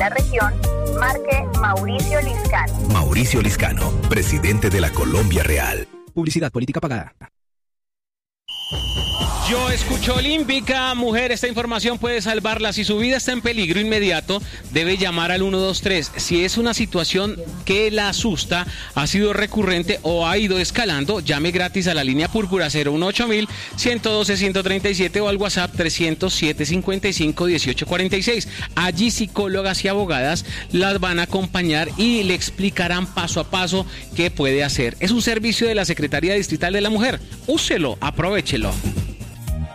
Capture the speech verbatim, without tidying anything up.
la región, marque Mauricio Liscano. Mauricio Liscano, presidente de la Colombia Real. Publicidad política pagada. Yo escucho Olímpica, mujer, esta información puede salvarla. Si su vida está en peligro inmediato, debe llamar al uno dos tres. Si es una situación que la asusta, ha sido recurrente o ha ido escalando, llame gratis a la línea púrpura cero uno ocho mil, ciento doce, ciento treinta y siete o al WhatsApp trescientos siete, cincuenta y cinco, dieciocho cuarenta y seis. Allí psicólogas y abogadas las van a acompañar y le explicarán paso a paso qué puede hacer. Es un servicio de la Secretaría Distrital de la Mujer. Úselo, aprovéchelo.